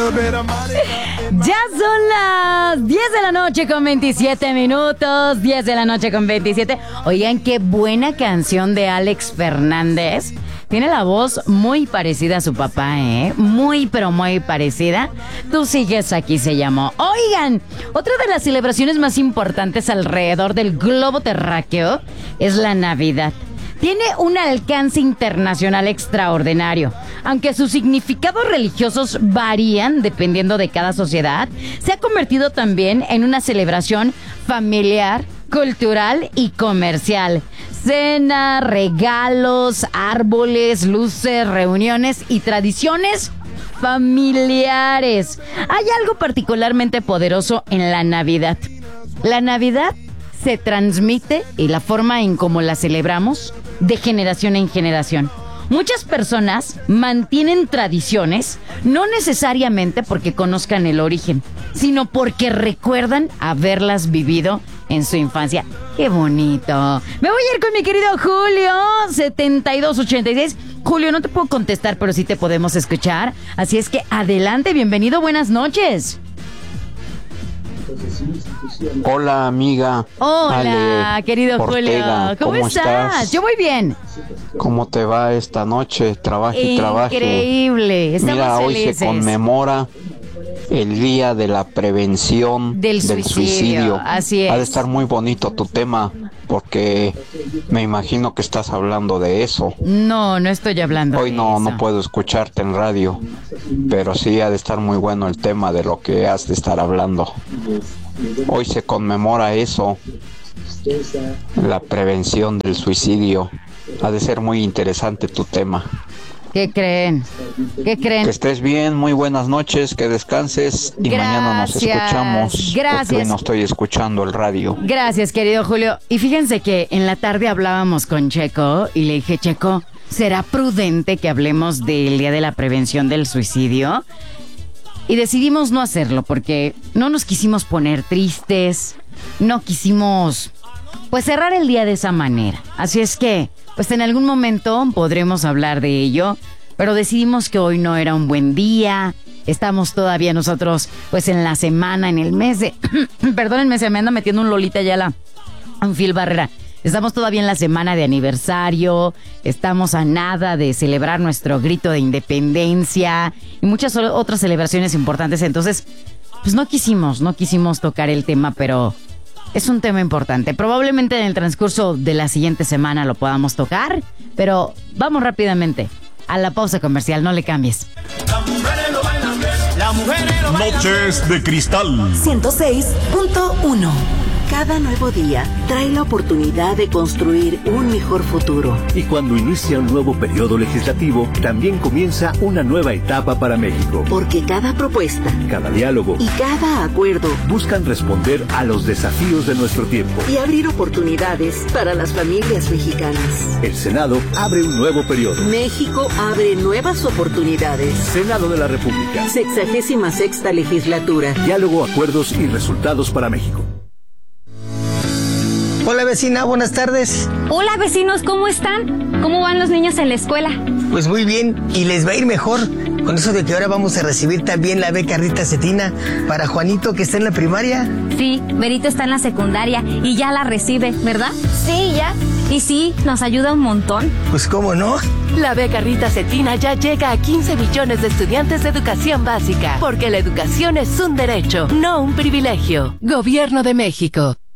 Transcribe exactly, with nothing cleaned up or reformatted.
Ya son las diez de la noche con veintisiete minutos. diez de la noche con veintisiete. Oigan, qué buena canción de Alex Fernández. Tiene la voz muy parecida a su papá, ¿eh? Muy, pero muy parecida. Tú sigues aquí, se llamó. Oigan, otra de las celebraciones más importantes alrededor del globo terráqueo es la Navidad. Tiene un alcance internacional extraordinario. Aunque sus significados religiosos varían dependiendo de cada sociedad, se ha convertido también en una celebración familiar, cultural y comercial. Cena, regalos, árboles, luces, reuniones y tradiciones familiares. Hay algo particularmente poderoso en la Navidad. La Navidad se transmite, y la forma en cómo la celebramos, de generación en generación. Muchas personas mantienen tradiciones no necesariamente porque conozcan el origen, sino porque recuerdan haberlas vivido en su infancia. ¡Qué bonito! Me voy a ir con mi querido Julio, setenta y dos ochenta y seis. Julio, no te puedo contestar, pero sí te podemos escuchar. Así es que adelante, bienvenido, buenas noches. Hola, amiga. Hola, Ale querido Ortega, Julio. ¿Cómo, ¿cómo estás? estás? Yo muy bien. ¿Cómo te va esta noche? Trabaje y trabaje. Increíble. Estamos Mira, hoy felices. se conmemora el Día de la Prevención del, del suicidio. Suicidio. Así es. Ha de estar muy bonito tu tema, porque me imagino que estás hablando de eso. No, no estoy hablando Hoy de no, eso. no puedo escucharte en radio, pero sí ha de estar muy bueno el tema de lo que has de estar hablando. Hoy se conmemora eso, la prevención del suicidio. Ha de ser muy interesante tu tema. ¿Qué creen? ¿Qué creen? Que estés bien, muy buenas noches, que descanses y Gracias, mañana nos escuchamos. gracias. Porque hoy no estoy escuchando el radio. Gracias, querido Julio. Y fíjense que en la tarde hablábamos con Checo y le dije, Checo, ¿será prudente que hablemos del Día de la Prevención del Suicidio? Y decidimos no hacerlo porque no nos quisimos poner tristes, no quisimos, pues, cerrar el día de esa manera. Así es que, pues, en algún momento podremos hablar de ello, pero decidimos que hoy no era un buen día. Estamos todavía nosotros, pues, en la semana, en el mes de... Perdónenme, se me anda metiendo un Lolita Ayala, un Phil Barrera. Estamos todavía en la semana de aniversario, estamos a nada de celebrar nuestro grito de independencia y muchas otras celebraciones importantes. Entonces, pues no quisimos, no quisimos tocar el tema, pero es un tema importante. Probablemente en el transcurso de la siguiente semana lo podamos tocar, pero vamos rápidamente a la pausa comercial, no le cambies. Noches de Cristal ciento seis punto uno. Cada nuevo día trae la oportunidad de construir un mejor futuro. Y cuando inicia un nuevo periodo legislativo, también comienza una nueva etapa para México. Porque cada propuesta, cada diálogo y cada acuerdo buscan responder a los desafíos de nuestro tiempo y abrir oportunidades para las familias mexicanas. El Senado abre un nuevo periodo. México abre nuevas oportunidades. Senado de la República. Sexagésima sexta legislatura. Diálogo, acuerdos y resultados para México. Hola vecina, buenas tardes. Hola vecinos, ¿cómo están? ¿Cómo van los niños en la escuela? Pues muy bien, y les va a ir mejor con eso de que ahora vamos a recibir también la beca Rita Cetina para Juanito, que está en la primaria. Sí, Berito está en la secundaria y ya la recibe, ¿verdad? Sí, ya. Y sí, nos ayuda un montón. Pues cómo no. La beca Rita Cetina ya llega a quince millones de estudiantes de educación básica, porque la educación es un derecho, no un privilegio. Gobierno de México.